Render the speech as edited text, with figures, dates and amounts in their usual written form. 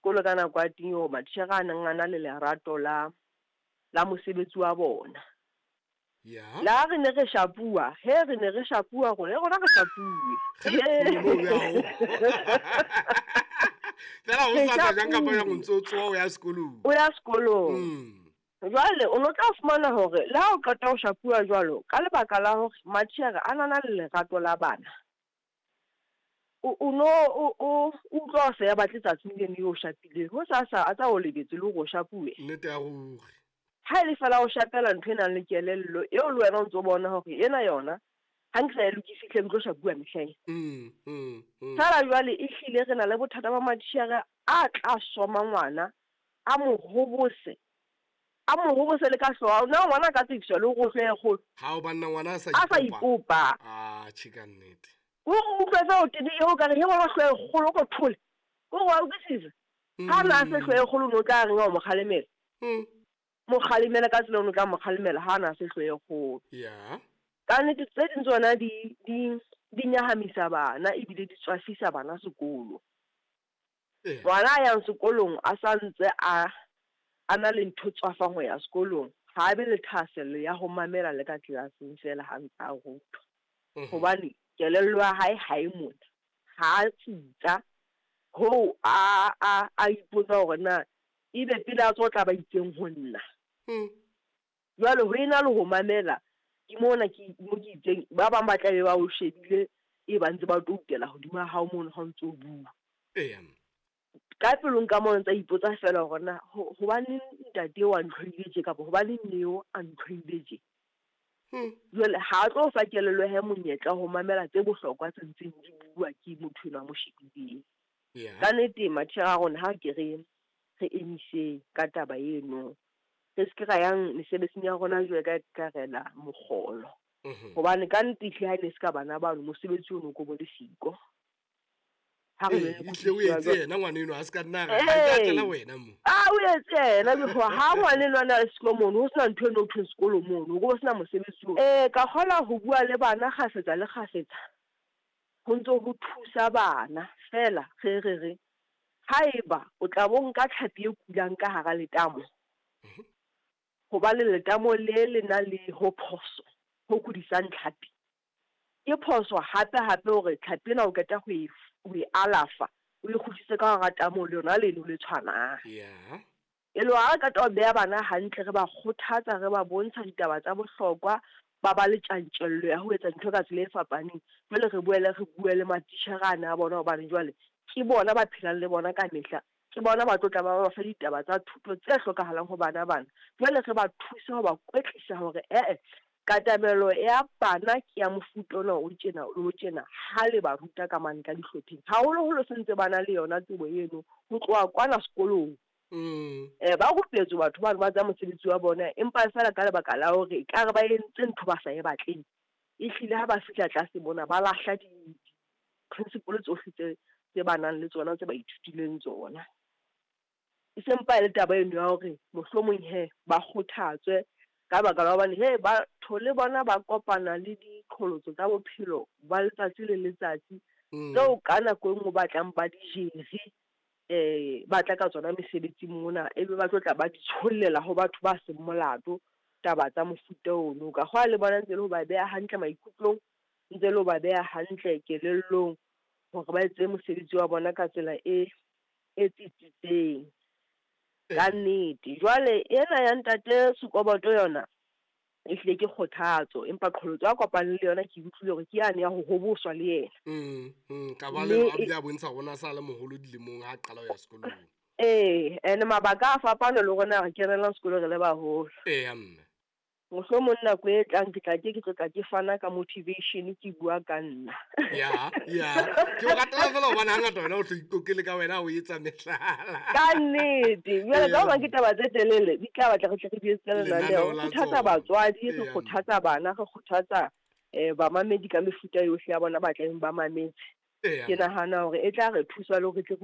sekolo ka nako a teng matitjhere a neng a na le lerato la mosebetsi wa bona. Ya. La re ne re shapua, re ne re shapua go le gona re shapuwe. Fela o sa jang ka ba go ntso ya sekolo. O ya sekolo. Jwale o no tla fumana hore la o qeta ho shapua jwalo ka lebaka la hore matitjhere a nana le lerato la bana. O utlwa se ya batle tsatsing le yo shapile ho sa a tsa o lebetse le go shapuwe. Nnete ya go ha ile fela o shapela ntwe nang le kelello eo le wena o ntso bona hore ena yona ha nke ya lokifihle ntlo shapua mehleng. Sala jwale e hlile re na le bothata ba matitjhere a tla soma ngwana a mo hobose le ka hloa na ngwana ka tsekiswa le go hle go ha o banna ngwana a sa ipopa chika nnete o utlwa o tedi o ka re he ngwana hle golo go thole o wa utlwisisa ha na se hle golo no tla re ngo mo khalimela ka tsela no tla mo khalimela ha na se hle go ya ka nnete tse ding tsona di nyahamisa bana ebile di tswafisa bana sekolo. Ngwana ya sekolong a santse a na le ntho tswafa go ya sekolong ha be le thaselo ya ho mamela le ka tlelaseng fela ha ntsa a rutwa hobane kelello ya hae mona ha tsitsa ho a ipotsa hore na ebe pele a tsotla ba itseng ho nna jwale ho ena le ho mamela ke mona ke mo ke itseng ba bang ba tla be ba o shebile e ba ntse ba toutela hodima ha o mona ha ntse o bua ka pelong ka mona tsa ipotsa fela hore na ho ba le ntate wa nthoileje kapa ho ba le neo a nthoileje jwale ha tlo fa kelello he monyetla ho mamela tse bohlokwa tse ntseng di bua ke motho na mo shebileng ka nnete matitjhere a rona ha ke re emise ka taba eno re se ka yang mesebetsing ya rona jwe ka karela mogolo hobane ka nnete ha ile se ka bana ba mosebetsi o no go bo le siko ha re le o etse yena ngwaneno a se ka nna ga ka tlela wena mo o etse yena be ha ngwaneno a na le sekolo mono o sena ntho eno o sekolo mono go sena mosebetsi ka kgola ho bua le bana kgafetsa le kgafetsa ho ntso ho thusa bana fela re haeba o tla bo nka tlhapi e kulang ka hara letamo ho ba le letamo le na le ho phoso ho kudisang tlhapi ke phoso hape hore tlhapi na o keta go e alafa o le khutise ka ga tamo le yona le le tshwana e lo a ka beya bana hantle re ba kgothatsa re ba bontsha ditaba tsa bohlokwa ba ba le tjantjello ya ho etsa ntho ka tsela e fapaneng jwale re buele matitjhere a bona hobane jwale ke bona ba phelang le bona ka mehla ke bona ba tlotla ba fa ditaba tsa thuto tse hlokahalang ho bana jwale re ba thusa ho ba kwetlisa hore katamelo ya bana ke ya mofuta ona o tjena ha le ba ruta ka mane ka dihlopheng haholo sentse bana le yona tsebo eno ho tloa kwana sekolong ba rupetswe batho ba tsa mosebetsi wa bona empa fela ka lebaka la hore e ka re ba entse ntho ba sa e batleng e hlile ha ba fihla tlase bona ba lahla di-principle tsohle tse ba nang le tsona tse ba ithutileng tsona e sempa le taba eno ya hore mohlomong ba kgothatswe ka baka la hobane batho le bona ba kopana le diqholotso tsa bophelo ba letsatsi le letsatsi tseo ka nako e nngwe ba tlang ba di jere ba tla ka tsona mesebetsing mona ebe ba tlotla ba di tshollela ho batho ba seng molato taba tsa mofuta ono ka gwa le bona ntse le ho ba beha hantle maikutlong ntse le ho ba beha hantle kelellong hore ba etse mosebetsi wa bona ka tsela e tsitsitseng ka nnete jwale ena ya ntate Sekoboto yona e hlile ke kgothatso empa qholotso ya kopane le yona ke utlwile hore ke yane ya ho hoboswa le yena ka ba le a bontsha rona sa le moholo dilemong ha qala ya sekolong ene mabaka a fapana le rona re kenela sekolo re le baholo amme mohlomong nako e tlang ke tla ke fana ka motivation ke bua ka nna ke o ratela fela hobane hangata wena o tlo ikokele ka wena o etsa mehlala ka nnete jwale ka bang ke taba tse telele di tla batla re tle re di etsela lenaneo re kgothatsa batswadi re kgothatsa bana re kgothatsa bamamedi ka mefuta yohle ya bona ba tleng ba mametse ke nahana hore e tla re thusa le hore